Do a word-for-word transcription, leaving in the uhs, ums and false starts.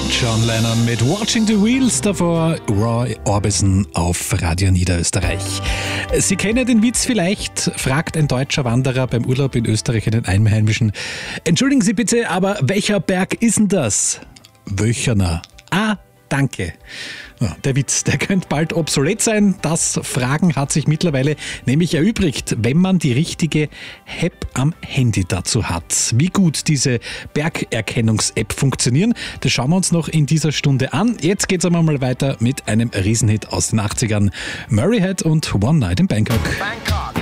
John Lennon mit Watching the Wheels, davor Roy Orbison auf Radio Niederösterreich. Sie kennen den Witz vielleicht, fragt ein deutscher Wanderer beim Urlaub in Österreich einen Einheimischen: Entschuldigen Sie bitte, aber welcher Berg ist denn das? Wöcherner. Ah, danke. Ja, der Witz, der könnte bald obsolet sein. Das Fragen hat sich mittlerweile nämlich erübrigt, wenn man die richtige App am Handy dazu hat. Wie gut diese Bergerkennungs-App funktionieren, das schauen wir uns noch in dieser Stunde an. Jetzt geht's aber mal weiter mit einem Riesenhit aus den achtzigern. Murray Head und One Night in Bangkok. Bangkok.